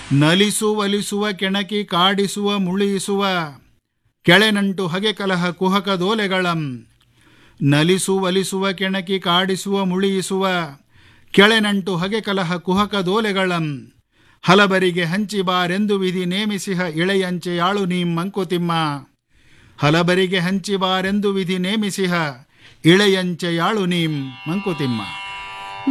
ನಲಿಸು ಒಲಿಸುವ ಕೆಣಕಿ ಕಾಡಿಸುವ ಮುಳಿಸುವ ಕೆಳೆನಂಟು ಹಗೆ ಕಲಹ ಕುಹಕ ದೋಲೆಗಳಂ. ನಲಿಸು ಒಲಿಸುವ ಕೆಣಕಿ ಕಾಡಿಸುವ ಮುಳಿಯಿಸುವ ಕೆಳೆನಂಟು ಹಗೆ ಕಲಹ ಕುಹಕ ದೋಲೆಗಳಂ. ಹಲಬರಿಗೆ ಹಂಚಿ ಬಾರೆಂದು ವಿಧಿ ನೇಮಿಸಿಹ ಇಳೆಯಂಚೆಯಾಳು ನೀಂ ಮಂಕುತಿಮ್ಮ. ಹಲಬರಿಗೆ ಹಂಚಿ ಬಾರೆಂದು ವಿಧಿ ನೇಮಿಸಿಹ ಇಳೆಯಂಚೆಯಾಳು ನೀಂ ಮಂಕುತಿಮ್ಮ.